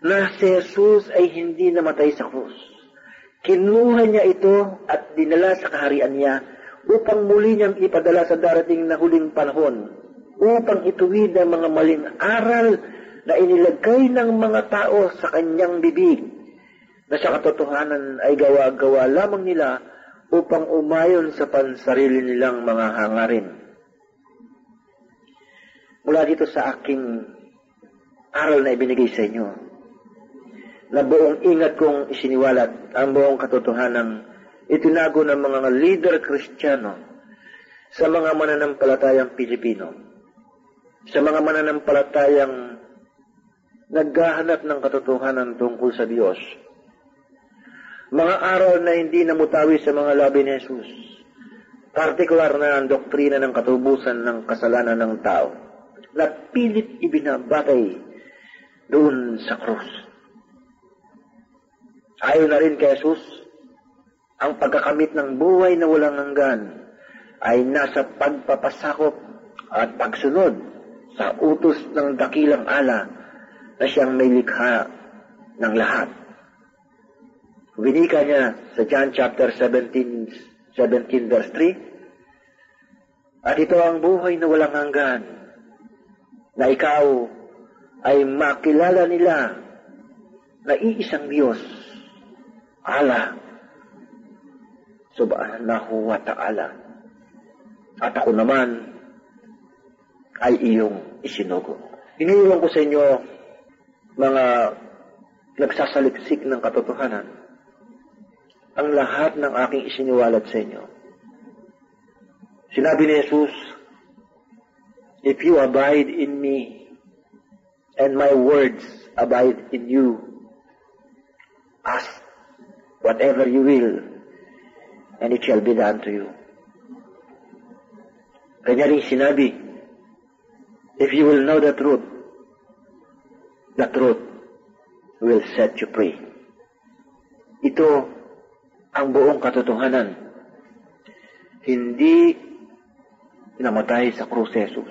na si Jesus ay hindi namatay sa krus. Kinuha niya ito at dinala sa kaharian niya upang muli niyang ipadala sa darating na huling panahon, upang ituwid ang mga maling aral na inilagay ng mga tao sa kanyang bibig, na sa katotohanan ay gawa-gawa lamang nila upang umayon sa pansarili nilang mga hangarin. Mula dito sa aking aral na ibinigay sa inyo, na buong ingat kong isiniwalat ang buong katotohanan itinago ng mga leader Kristiyano sa mga mananampalatayang Pilipino, sa mga mananampalatayang naghahanap ng katotohanan tungkol sa Diyos. Mga aral na hindi namutawi sa mga labi ni Jesus, partikular na ang doktrina ng katubusan ng kasalanan ng tao, na pilit ibinabatay doon sa krus. Ayon na rin kay Jesus, ang pagkakamit ng buhay na walang hanggan ay nasa pagpapasakop at pagsunod sa utos ng dakilang ala na siyang may likha ng lahat. Winika niya sa John chapter 17 verse 3, at ito ang buhay na walang hanggan, na ikaw ay makilala nila na iisang Diyos, Allah subhanahu wa ta'ala, at ako naman ay iyong isinugo. Iniiwan ko sa inyo, mga nagsasaliksik ng katotohanan, ang lahat ng aking isiniwalat sa inyo. Sinabi ni Jesus, if you abide in me, and my words abide in you, ask whatever you will, and it shall be done to you. Kanya rin sinabi, if you will know the truth will set you free. Ito ang buong katotohanan. Hindi namatay sa krus Jesus.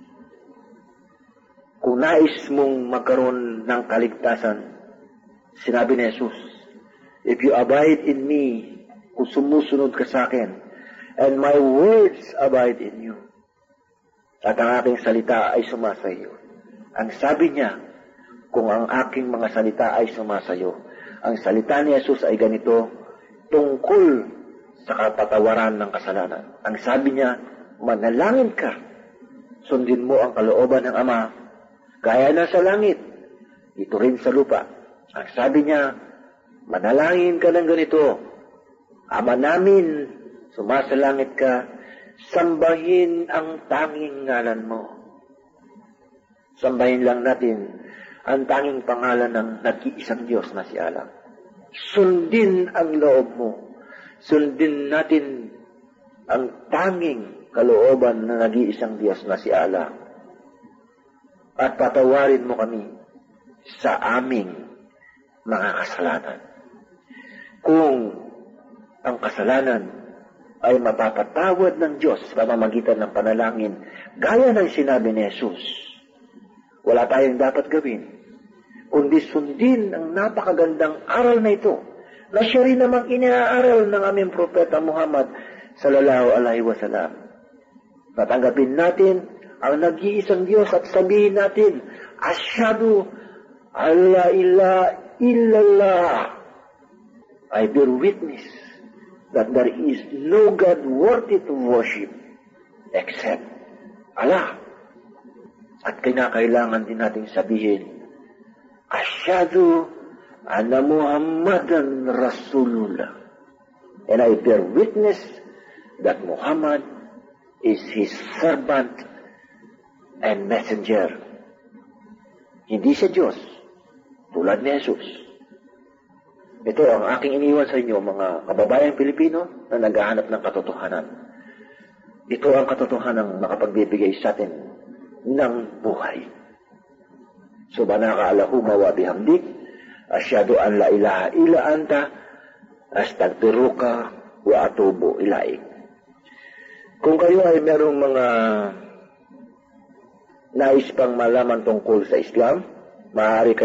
Kung nais mong magkaroon ng kaligtasan, sinabi ni Jesus, if you abide in me, kung sumusunod ka sa akin, and my words abide in you, at ang aking salita ay sumasayo. Ang sabi niya, kung ang aking mga salita ay sumasayo, ang salita ni Jesus ay ganito, tungkol sa kapatawaran ng kasalanan. Ang sabi niya, manalangin ka, sundin mo ang kalooban ng Ama, gaya na sa langit, ito rin sa lupa. Ang sabi niya, manalangin ka ng ganito, Ama namin, sumasalangit ka, sambahin ang tanging ngalan mo. Sambahin lang natin ang tanging pangalan ng nag-iisang Diyos na si Allah. Sundin ang loob mo. Sundin natin ang tanging kalooban na nag-iisang Diyos na si Allah. At patawarin mo kami sa aming mga kasalanan. Kung ang kasalanan ay mapapatawad ng Diyos sa pamamagitan ng panalangin, gaya ng sinabi ni Jesus, wala tayong dapat gawin, kundi sundin ang napakagandang aral na ito, na siya rin namang inaaral ng aming propeta Muhammad sallallahu alaihi wasallam. Natanggapin natin ang nag-iisang Diyos at sabihin natin, Asyhadu an la ilaha illallah. I bear witness that there is no God worthy to worship except Allah. At kinakailangan din nating sabihin, Asyhadu anna Muhammadan Rasulullah. And I bear witness that Muhammad is his servant and messenger. Hindi siya Diyos, tulad ni Jesus. Ito ang aking iniwan sa inyo, mga kababayang Pilipino na naghahanap ng katotohanan. Ito ang katotohanan makapagbibigay sa atin ng buhay. Subhanaka Allahumma wa bihamdik, asyhadu an la ilaha illa anta, astaghfiruka wa atubu ilaik. Kung kayo ay merong mga nais pang malaman tungkol sa Islam, maaari